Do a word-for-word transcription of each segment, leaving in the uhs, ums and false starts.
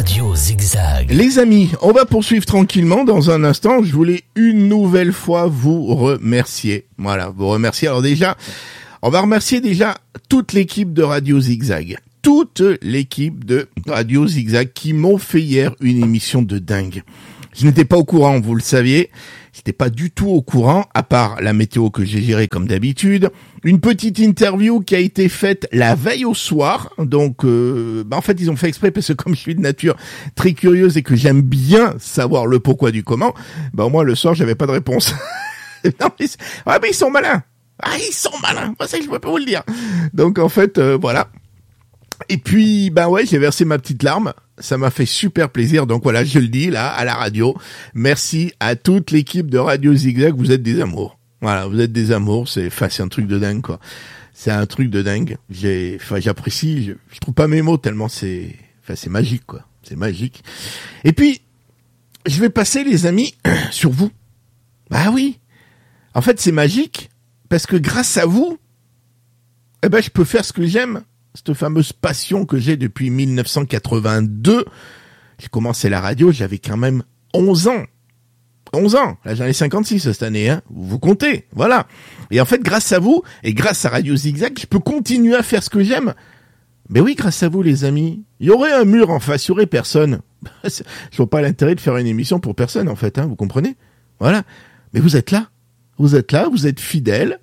Radio Zigzag. Les amis, on va poursuivre tranquillement dans un instant. Je voulais une nouvelle fois vous remercier. Voilà, vous remercier. Alors déjà, on va remercier déjà toute l'équipe de Radio Zigzag. Toute l'équipe de Radio Zigzag qui m'ont fait hier une émission de dingue. Je n'étais pas au courant, vous le saviez. J'étais pas du tout au courant, à part la météo que j'ai gérée comme d'habitude. Une petite interview qui a été faite la veille au soir. Donc, euh, bah en fait, ils ont fait exprès parce que comme je suis de nature très curieuse et que j'aime bien savoir le pourquoi du comment, bah au moins le soir, j'avais pas de réponse. non, mais, ah, mais ils sont malins. Ah, ils sont malins. Moi, ça, je peux pas vous le dire. Donc, en fait, euh, voilà. Et puis, ben ouais, j'ai versé ma petite larme. Ça m'a fait super plaisir. Donc voilà, je le dis là, à la radio. Merci à toute l'équipe de Radio Zigzag. Vous êtes des amours. Voilà, vous êtes des amours. C'est, enfin, c'est un truc de dingue, quoi. C'est un truc de dingue. J'ai, enfin, j'apprécie. Je, je trouve pas mes mots tellement c'est, enfin, c'est magique, quoi. C'est magique. Et puis, je vais passer, les amis, sur vous. Bah oui. En fait, c'est magique parce que grâce à vous, eh ben, je peux faire ce que j'aime. Cette fameuse passion que j'ai depuis mille neuf cent quatre-vingt-deux. J'ai commencé la radio, j'avais quand même onze ans. onze ans. Là, j'en ai cinquante-six cette année, hein. Vous comptez. Voilà. Et en fait, grâce à vous, et grâce à Radio Zigzag, je peux continuer à faire ce que j'aime. Mais oui, grâce à vous, les amis. Il y aurait un mur en face, il y aurait personne. Je vois pas l'intérêt de faire une émission pour personne, en fait, hein. Vous comprenez? Voilà. Mais vous êtes là. Vous êtes là, vous êtes fidèles.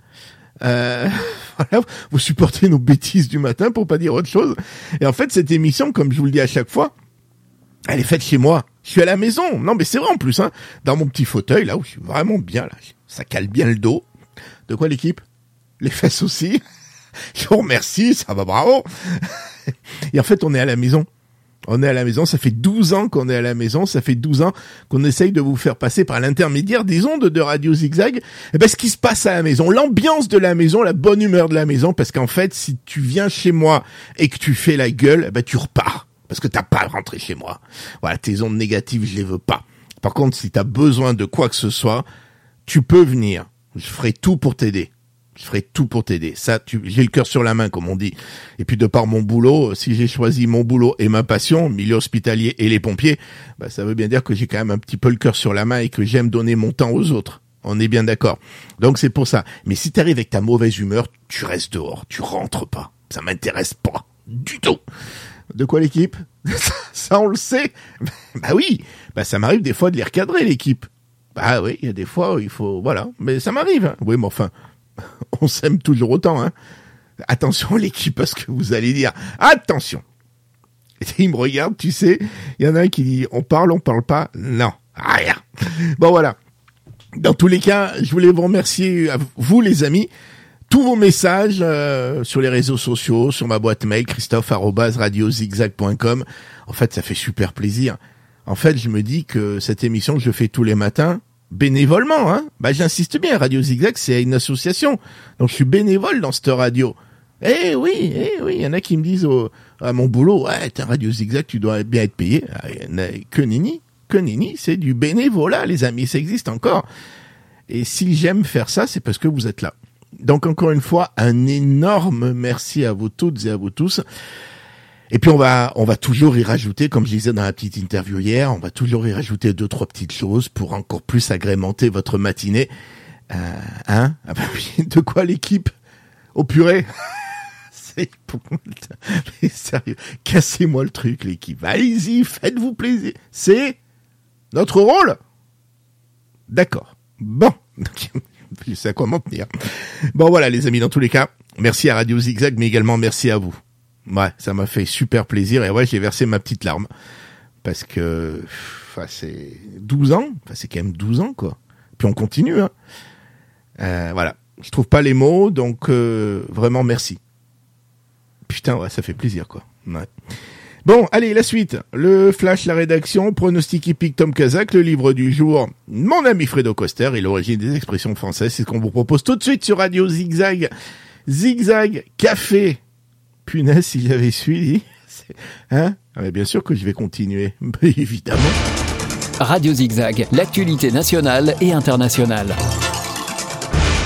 Euh, voilà, vous supportez nos bêtises du matin pour pas dire autre chose. Et en fait, cette émission, comme je vous le dis à chaque fois, elle est faite chez moi. Je suis à la maison. Non, mais c'est vrai en plus, hein. Dans mon petit fauteuil, là où je suis vraiment bien, là. Ça cale bien le dos. De quoi l'équipe? Les fesses aussi. Je vous remercie, ça va, bravo. Et en fait, on est à la maison. On est à la maison, ça fait douze ans qu'on est à la maison, ça fait douze ans qu'on essaye de vous faire passer par l'intermédiaire des ondes de Radio Zigzag. Et ben, ce qui se passe à la maison, l'ambiance de la maison, la bonne humeur de la maison, parce qu'en fait, si tu viens chez moi et que tu fais la gueule, eh ben, tu repars. Parce que t'as pas rentré chez moi. Voilà, tes ondes négatives, je les veux pas. Par contre, si t'as besoin de quoi que ce soit, tu peux venir. Je ferai tout pour t'aider. Je ferai tout pour t'aider. Ça, tu, j'ai le cœur sur la main, comme on dit. Et puis, de par mon boulot, si j'ai choisi mon boulot et ma passion, milieu hospitalier et les pompiers, bah, ça veut bien dire que j'ai quand même un petit peu le cœur sur la main et que j'aime donner mon temps aux autres. On est bien d'accord. Donc, c'est pour ça. Mais si t'arrives avec ta mauvaise humeur, tu restes dehors. Tu rentres pas. Ça m'intéresse pas. Du tout. De quoi l'équipe? Ça, on le sait. Bah oui. Bah, ça m'arrive des fois de les recadrer, l'équipe. Bah oui, il y a des fois où il faut, voilà. Mais ça m'arrive, hein. Oui, mais enfin. On s'aime toujours autant, hein. Attention l'équipe à ce que vous allez dire. Attention. Et il me regarde, tu sais, il y en a un qui dit, on parle, on parle pas. Non, rien. Bon, voilà. Dans tous les cas, je voulais vous remercier, à vous les amis, tous vos messages euh, sur les réseaux sociaux, sur ma boîte mail, christophe arobase radio zigzag point com. En fait, ça fait super plaisir. En fait, je me dis que cette émission que je fais tous les matins, bénévolement, hein. Bah, j'insiste bien, Radio Zigzag, c'est une association. Donc, je suis bénévole dans cette radio. Eh oui, eh oui, il y en a qui me disent au, à mon boulot, ouais, t'es Radio Zigzag, tu dois bien être payé. Ah, que nini, que nini, c'est du bénévolat, les amis, ça existe encore. Et si j'aime faire ça, c'est parce que vous êtes là. Donc, encore une fois, un énorme merci à vous toutes et à vous tous. Et puis on va on va toujours y rajouter, comme je disais dans la petite interview hier, on va toujours y rajouter deux trois petites choses pour encore plus agrémenter votre matinée. Euh, hein ah bah oui, de quoi l'équipe? Au purée. C'est mais sérieux, cassez-moi le truc l'équipe. Allez-y, faites-vous plaisir. C'est notre rôle. D'accord. Bon, je sais à quoi m'en tenir. Bon voilà les amis, dans tous les cas, merci à Radio Zigzag, mais également merci à vous. Ouais, ça m'a fait super plaisir et ouais, j'ai versé ma petite larme parce que enfin c'est douze ans, enfin c'est quand même douze ans quoi. Puis on continue hein. Euh, voilà, je trouve pas les mots donc euh, vraiment merci. Putain, ouais, ça fait plaisir quoi. Ouais. Bon, allez, la suite. Le flash, la rédaction, pronostic hippique Tom Kazak, le livre du jour, mon ami Fredo Coster et l'origine des expressions françaises, c'est ce qu'on vous propose tout de suite sur Radio Zigzag. Zigzag Café. Punaise, si j'avais suivi, hein? Ah, mais bien sûr que je vais continuer, évidemment. Radio Zigzag, l'actualité nationale et internationale.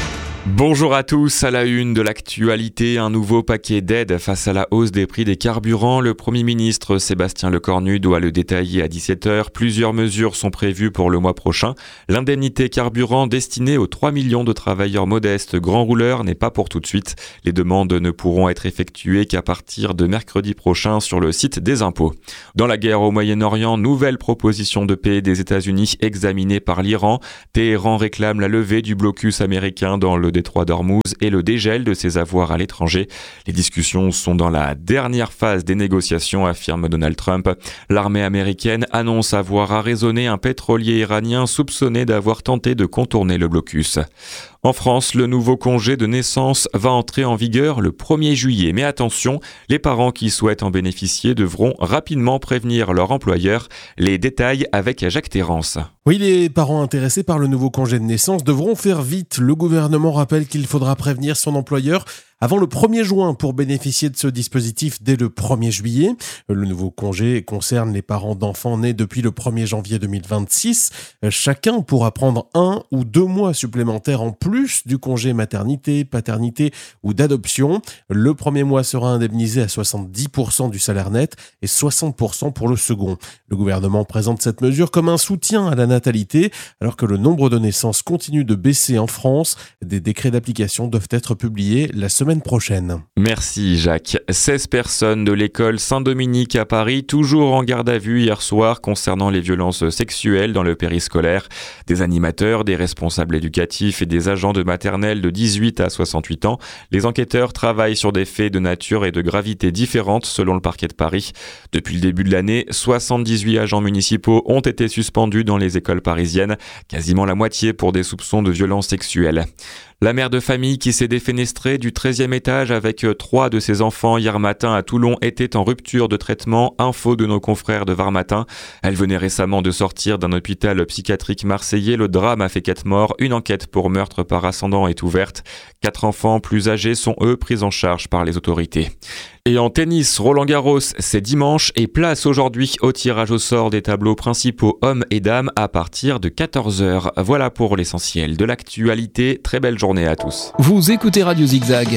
Bonjour à tous, à la une de l'actualité, un nouveau paquet d'aides face à la hausse des prix des carburants. Le Premier ministre Sébastien Lecornu doit le détailler à dix-sept heures. Plusieurs mesures sont prévues pour le mois prochain. L'indemnité carburant destinée aux trois millions de travailleurs modestes grands rouleurs n'est pas pour tout de suite. Les demandes ne pourront être effectuées qu'à partir de mercredi prochain sur le site des impôts. Dans la guerre au Moyen-Orient, nouvelle proposition de paix des États-Unis examinée par l'Iran. Téhéran réclame la levée du blocus américain dans le détroit d'Ormuz et le dégel de ses avoirs à l'étranger. Les discussions sont dans la dernière phase des négociations, affirme Donald Trump. L'armée américaine annonce avoir arraisonné un pétrolier iranien soupçonné d'avoir tenté de contourner le blocus. En France, le nouveau congé de naissance va entrer en vigueur le premier juillet. Mais attention, les parents qui souhaitent en bénéficier devront rapidement prévenir leur employeur. Les détails avec Jacques Terrance. Oui, les parents intéressés par le nouveau congé de naissance devront faire vite. Le gouvernement rappelle qu'il faudra prévenir son employeur avant le premier juin pour bénéficier de ce dispositif dès le premier juillet. Le nouveau congé concerne les parents d'enfants nés depuis le premier janvier deux mille vingt-six. Chacun pourra prendre un ou deux mois supplémentaires en plus du congé maternité, paternité ou d'adoption. Le premier mois sera indemnisé à soixante-dix pour cent du salaire net et soixante pour cent pour le second. Le gouvernement présente cette mesure comme un soutien à la natalité alors que le nombre de naissances continue de baisser en France. Des décrets d'application doivent être publiés la semaine prochaine. Merci Jacques. seize personnes de l'école Saint-Dominique à Paris, toujours en garde à vue hier soir concernant les violences sexuelles dans le périscolaire. Des animateurs, des responsables éducatifs et des agents de maternelle de dix-huit à soixante-huit ans. Les enquêteurs travaillent sur des faits de nature et de gravité différentes selon le parquet de Paris. Depuis le début de l'année, soixante-dix-huit agents municipaux ont été suspendus dans les écoles parisiennes, quasiment la moitié pour des soupçons de violences sexuelles. La mère de famille qui s'est défenestrée du treizième étage avec trois de ses enfants hier matin à Toulon était en rupture de traitement, info de nos confrères de Var Matin. Elle venait récemment de sortir d'un hôpital psychiatrique marseillais. Le drame a fait quatre morts. Une enquête pour meurtre par ascendant est ouverte. Quatre enfants plus âgés sont eux pris en charge par les autorités. Et en tennis, Roland Garros, c'est dimanche et place aujourd'hui au tirage au sort des tableaux principaux hommes et dames à partir de quatorze heures. Voilà pour l'essentiel de l'actualité. Très belle journée à tous. Vous écoutez Radio Zigzag.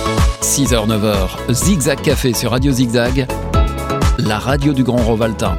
six heures neuf heures, Zigzag Café sur Radio Zigzag, la radio du Grand Rovaltin.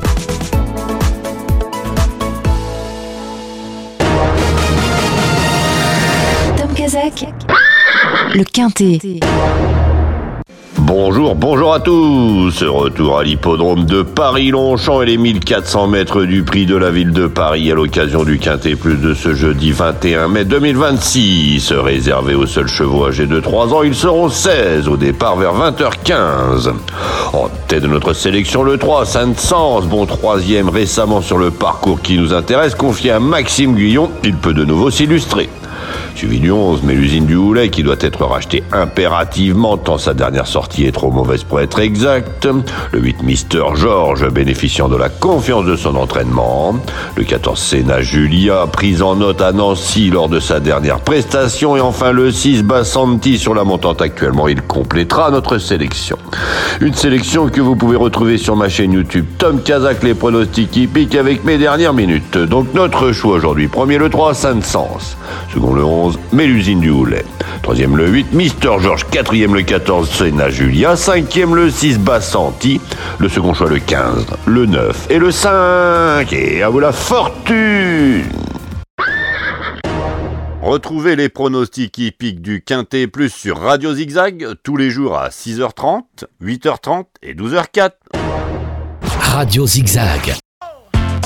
Tom Kazak, le Quintet. Bonjour, bonjour à tous. Retour à l'hippodrome de Paris-Longchamp et les mille quatre cents mètres du prix de la ville de Paris à l'occasion du Quintet Plus de ce jeudi vingt et un mai deux mille vingt-six. Réservé aux seuls chevaux âgés de trois ans, ils seront seize au départ vers vingt heures quinze. En tête de notre sélection, le trois, Saint-Saëns, bon troisième récemment sur le parcours qui nous intéresse, confié à Maxime Guyon. Il peut de nouveau s'illustrer. Suivi du onze, Mélusine du Houlet, qui doit être racheté impérativement tant sa dernière sortie est trop mauvaise pour être exacte. Le huit, Mister George, bénéficiant de la confiance de son entraînement. Le quatorze, Senna Julia, prise en note à Nancy lors de sa dernière prestation. Et enfin le six, Bassanti, sur la montante actuellement. Il complétera notre sélection. Une sélection que vous pouvez retrouver sur ma chaîne YouTube Tom Kazak, les pronostics hippiques avec mes dernières minutes. Donc notre choix aujourd'hui. Premier le trois, Saint-Saëns. Second le onze, Mélusine du Houlet. Troisième le huit, Mister George. Quatrième le quatorze, Senna Julia. Cinquième le six, Bassanti. Le second choix le quinze, le neuf et le cinq. Et à vous la fortune! Retrouvez les pronostics hippiques du Quintet Plus sur Radio Zigzag tous les jours à six heures trente, huit heures trente et douze heures zéro quatre. Radio Zigzag.